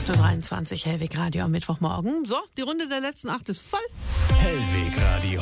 8.23 Uhr, Hellweg Radio am Mittwochmorgen. So, die Runde der letzten 8 ist voll. Hellweg Radio.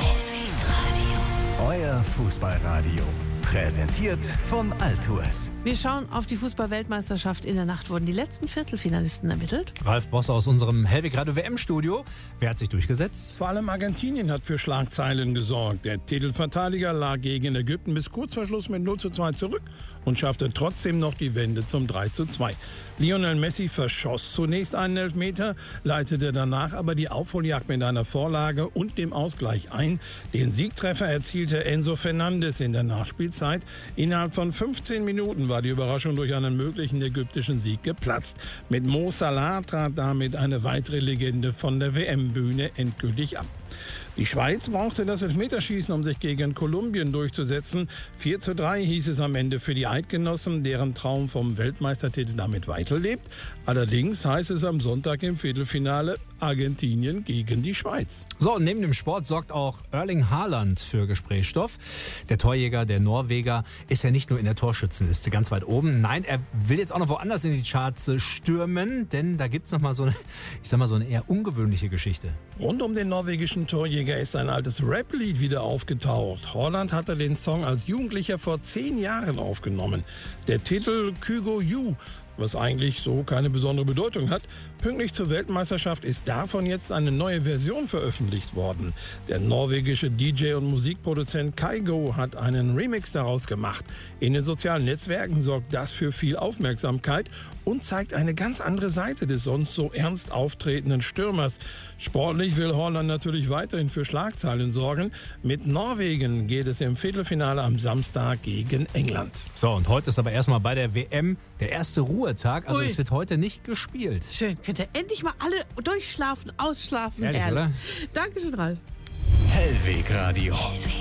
Euer Fußballradio. Präsentiert von Altours. Wir schauen auf die Fußball-Weltmeisterschaft. In der Nacht wurden die letzten Viertelfinalisten ermittelt. Ralf Bosse aus unserem Hellweg Radio WM-Studio. Wer hat sich durchgesetzt? Vor allem Argentinien hat für Schlagzeilen gesorgt. Der Titelverteidiger lag gegen Ägypten bis kurz vor Schluss mit 0:2 zurück und schaffte trotzdem noch die Wende zum 3:2. Lionel Messi verschoss zunächst einen Elfmeter, leitete danach aber die Aufholjagd mit einer Vorlage und dem Ausgleich ein. Den Siegtreffer erzielte Enzo Fernandes in der Nachspielzeit. Innerhalb von 15 Minuten war die Überraschung durch einen möglichen ägyptischen Sieg geplatzt. Mit Mo Salah trat damit eine weitere Legende von der WM-Bühne endgültig ab. Die Schweiz brauchte das Elfmeterschießen, um sich gegen Kolumbien durchzusetzen. 4:3 hieß es am Ende für die Eidgenossen, deren Traum vom Weltmeistertitel damit weiterlebt. Allerdings heißt es am Sonntag im Viertelfinale Argentinien gegen die Schweiz. So, und neben dem Sport sorgt auch Erling Haaland für Gesprächsstoff. Der Torjäger, der Norweger, ist ja nicht nur in der Torschützenliste ganz weit oben. Nein, er will jetzt auch noch woanders in die Charts stürmen, denn da gibt es nochmal so eine eher ungewöhnliche Geschichte. Rund um den norwegischen Torjäger ist ein altes Rap-Lied wieder aufgetaucht. Haaland hatte den Song als Jugendlicher vor 10 Jahren aufgenommen. Der Titel Kygo You, was eigentlich so keine besondere Bedeutung hat. Pünktlich zur Weltmeisterschaft ist davon jetzt eine neue Version veröffentlicht worden. Der norwegische DJ und Musikproduzent Kygo hat einen Remix daraus gemacht. In den sozialen Netzwerken sorgt das für viel Aufmerksamkeit und zeigt eine ganz andere Seite des sonst so ernst auftretenden Stürmers. Sportlich will Haaland natürlich weiterhin für Schlagzeilen sorgen. Mit Norwegen geht es im Viertelfinale am Samstag gegen England. So, und heute ist aber erstmal bei der WM der erste Ruhetag. Also es wird heute nicht gespielt. Schön, könnt ihr endlich mal alle durchschlafen, ausschlafen. Ehrlich, oder? Dankeschön, Ralf. Hellweg Radio.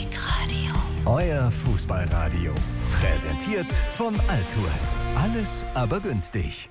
Euer Fußballradio. Präsentiert von Altours. Alles aber günstig.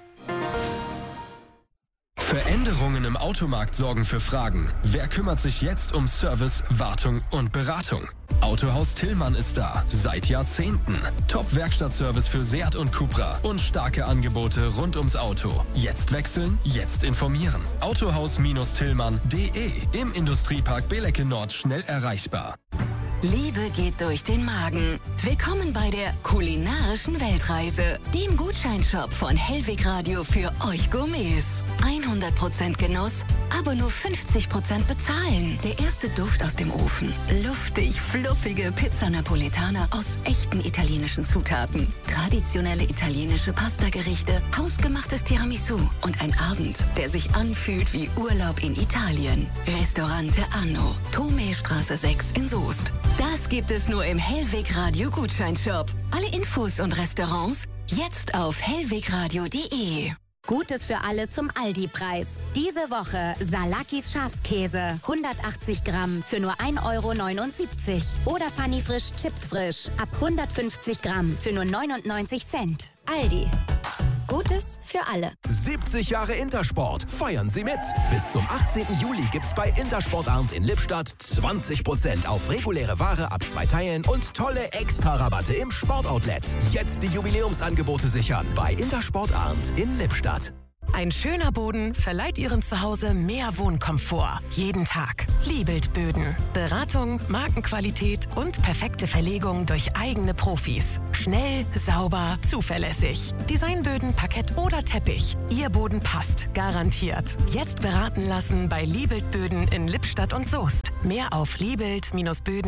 Veränderungen im Automarkt sorgen für Fragen. Wer kümmert sich jetzt um Service, Wartung und Beratung? Autohaus Tillmann ist da, seit Jahrzehnten. Top-Werkstattservice für Seat und Cupra und starke Angebote rund ums Auto. Jetzt wechseln, jetzt informieren. Autohaus-Tillmann.de im Industriepark Belecke Nord schnell erreichbar. Liebe geht durch den Magen. Willkommen bei der kulinarischen Weltreise, dem Gutscheinshop von Hellweg Radio für euch Gourmets. 100% Genuss, aber nur 50% bezahlen. Der erste Duft aus dem Ofen. Luftig, fluffige Pizza Napoletana aus echten italienischen Zutaten. Traditionelle italienische Pastagerichte, hausgemachtes Tiramisu und ein Abend, der sich anfühlt wie Urlaub in Italien. Restaurante Anno, Thomestraße 6 in Soest. Das gibt es nur im Hellweg Radio Gutscheinshop. Alle Infos und Restaurants jetzt auf hellwegradio.de. Gutes für alle zum Aldi-Preis. Diese Woche Salakis Schafskäse, 180 Gramm für nur 1,79 €. Oder Fanny Frisch Chips Frisch, ab 150 Gramm für nur 99 Cent. Aldi. Gutes für alle. 70 Jahre Intersport. Feiern Sie mit. Bis zum 18. Juli gibt's bei Intersport Arndt in Lippstadt 20% auf reguläre Ware ab 2 Teilen und tolle Extra-Rabatte im Sportoutlet. Jetzt die Jubiläumsangebote sichern bei Intersport Arndt in Lippstadt. Ein schöner Boden verleiht Ihrem Zuhause mehr Wohnkomfort. Jeden Tag. Liebelt Böden. Beratung, Markenqualität und perfekte Verlegung durch eigene Profis. Schnell, sauber, zuverlässig. Designböden, Parkett oder Teppich. Ihr Boden passt. Garantiert. Jetzt beraten lassen bei Liebelt Böden in Lippstadt und Soest. Mehr auf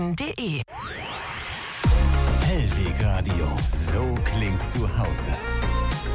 liebelt-böden.de. Hellweg Radio. So klingt zu Hause.